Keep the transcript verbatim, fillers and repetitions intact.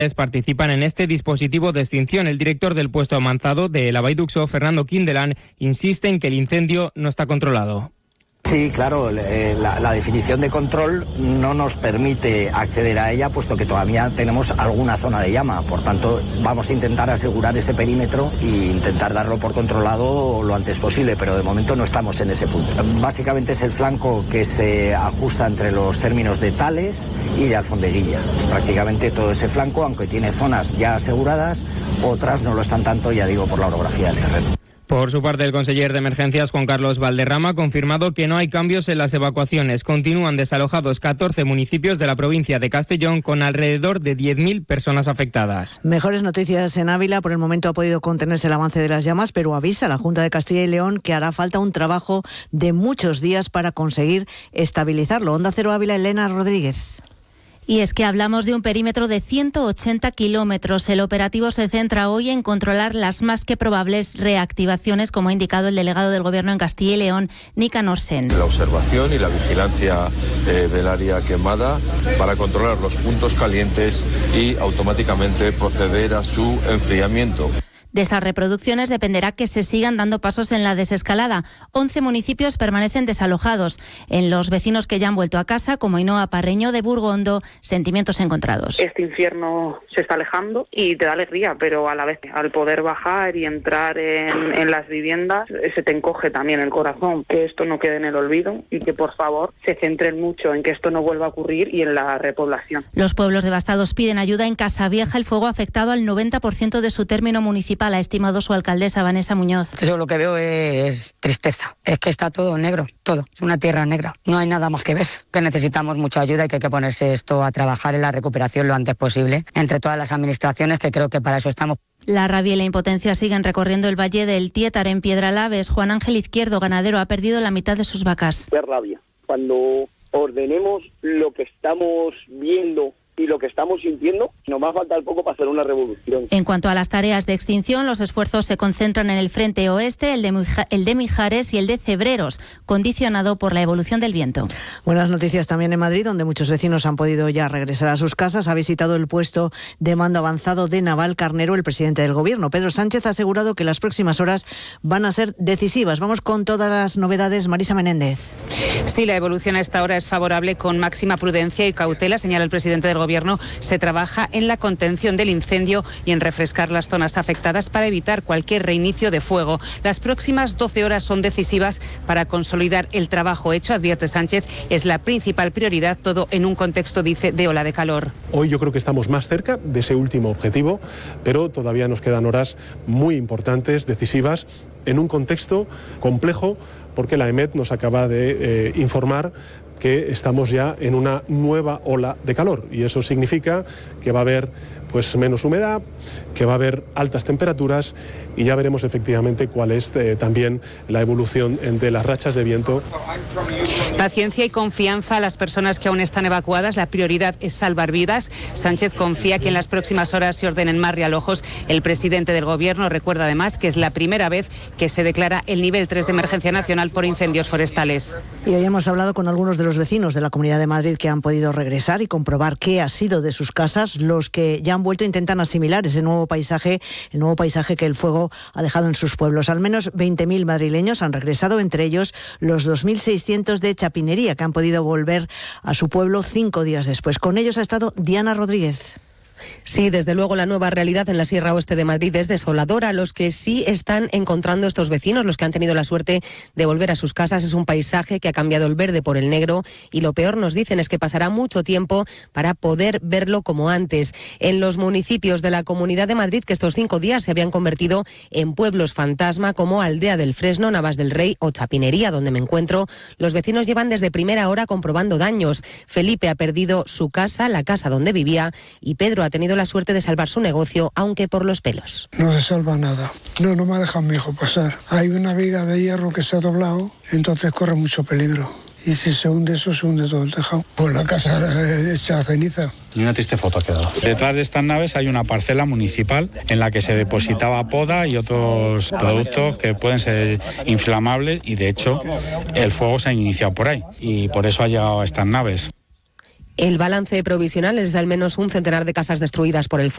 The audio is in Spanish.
participan en este dispositivo de extinción. El director del puesto avanzado de la Baiduxo, Fernando Quindelán, insiste en que el incendio no está controlado. Sí, claro, la, la definición de control no nos permite acceder a ella, puesto que todavía tenemos alguna zona de llama. Por tanto, vamos a intentar asegurar ese perímetro e intentar darlo por controlado lo antes posible, pero de momento no estamos en ese punto. Básicamente es el flanco que se ajusta entre los términos de Tales y de Alfondeguilla. Prácticamente todo ese flanco, aunque tiene zonas ya aseguradas, otras no lo están tanto, ya digo, por la orografía del terreno. Por su parte, el conseller de Emergencias, Juan Carlos Valderrama, ha confirmado que no hay cambios en las evacuaciones. Continúan desalojados catorce municipios de la provincia de Castellón, con alrededor de diez mil personas afectadas. Mejores noticias en Ávila. Por el momento ha podido contenerse el avance de las llamas, pero avisa la Junta de Castilla y León que hará falta un trabajo de muchos días para conseguir estabilizarlo. Onda Cero Ávila, Elena Rodríguez. Y es que hablamos de un perímetro de ciento ochenta kilómetros. El operativo se centra hoy en controlar las más que probables reactivaciones, como ha indicado el delegado del Gobierno en Castilla y León, Nicanor Sen. La observación y la vigilancia eh, del área quemada para controlar los puntos calientes y automáticamente proceder a su enfriamiento. De esas reproducciones dependerá que se sigan dando pasos en la desescalada. once municipios permanecen desalojados. En los vecinos que ya han vuelto a casa, como Ainhoa Parreño de Burgondo, sentimientos encontrados. Este infierno se está alejando y te da alegría, pero a la vez, al poder bajar y entrar en, en las viviendas, se te encoge también el corazón. Que esto no quede en el olvido y que, por favor, se centren mucho en que esto no vuelva a ocurrir y en la repoblación. Los pueblos devastados piden ayuda. En Casavieja, el fuego ha afectado al noventa por ciento de su término municipal, ha estimado su alcaldesa Vanessa Muñoz. Yo lo que veo es tristeza, es que está todo negro, todo, es una tierra negra, no hay nada más que ver, que necesitamos mucha ayuda y que hay que ponerse esto a trabajar en la recuperación lo antes posible, entre todas las administraciones, que creo que para eso estamos. La rabia y la impotencia siguen recorriendo el valle del Tiétar en Piedralaves. Juan Ángel Izquierdo, ganadero, ha perdido la mitad de sus vacas. Qué rabia, cuando ordenemos lo que estamos viendo y lo que estamos sintiendo, nos va a faltar poco para hacer una revolución. En cuanto a las tareas de extinción, los esfuerzos se concentran en el frente oeste, el de, Mija, el de Mijares y el de Cebreros, condicionado por la evolución del viento. Buenas noticias también en Madrid, donde muchos vecinos han podido ya regresar a sus casas. Ha visitado el puesto de mando avanzado de Navalcarnero el presidente del Gobierno. Pedro Sánchez ha asegurado que las próximas horas van a ser decisivas. Vamos con todas las novedades. Marisa Menéndez. Sí, la evolución a esta hora es favorable, con máxima prudencia y cautela, señala el presidente del Gobierno. Se trabaja en la contención del incendio y en refrescar las zonas afectadas para evitar cualquier reinicio de fuego. Las próximas doce horas son decisivas para consolidar el trabajo hecho, advierte Sánchez. Es la principal prioridad, todo en un contexto, dice, de ola de calor. Hoy yo creo que estamos más cerca de ese último objetivo, pero todavía nos quedan horas muy importantes, decisivas, en un contexto complejo, porque la EMET nos acaba de eh, informar que estamos ya en una nueva ola de calor, y eso significa que va a haber pues menos humedad, que va a haber altas temperaturas, y ya veremos efectivamente cuál es eh, también la evolución de las rachas de viento. Paciencia y confianza a las personas que aún están evacuadas. La prioridad es salvar vidas. Sánchez confía que en las próximas horas se ordenen más realojos. El presidente del Gobierno recuerda además que es la primera vez que se declara el nivel tres de emergencia nacional por incendios forestales. Y hoy hemos hablado con algunos de los vecinos de la Comunidad de Madrid que han podido regresar y comprobar qué ha sido de sus casas. Los que ya han vuelto intentan asimilar ese nuevo paisaje, el nuevo paisaje que el fuego ha dejado en sus pueblos. Al menos veinte mil madrileños han regresado, entre ellos los dos mil seiscientos de Chapinería, que han podido volver a su pueblo cinco días después. Con ellos ha estado Diana Rodríguez. Sí, desde luego la nueva realidad en la Sierra Oeste de Madrid es desoladora. Los que sí están encontrando estos vecinos, los que han tenido la suerte de volver a sus casas, es un paisaje que ha cambiado el verde por el negro, y lo peor, nos dicen, es que pasará mucho tiempo para poder verlo como antes. En los municipios de la Comunidad de Madrid, que estos cinco días se habían convertido en pueblos fantasma, como Aldea del Fresno, Navas del Rey o Chapinería, donde me encuentro, los vecinos llevan desde primera hora comprobando daños. Felipe ha perdido su casa, la casa donde vivía, y Pedro ha tenido la suerte de salvar su negocio, aunque por los pelos. No se salva nada. No, no me ha dejado mi hijo pasar. Hay una viga de hierro que se ha doblado, entonces corre mucho peligro. Y si se hunde eso, se hunde todo el tejado. Pues la casa hecha ceniza. Y una triste foto ha quedado. Detrás de estas naves hay una parcela municipal en la que se depositaba poda y otros productos que pueden ser inflamables, y de hecho el fuego se ha iniciado por ahí y por eso ha llegado a estas naves. El balance provisional es de al menos un centenar de casas destruidas por el fuego.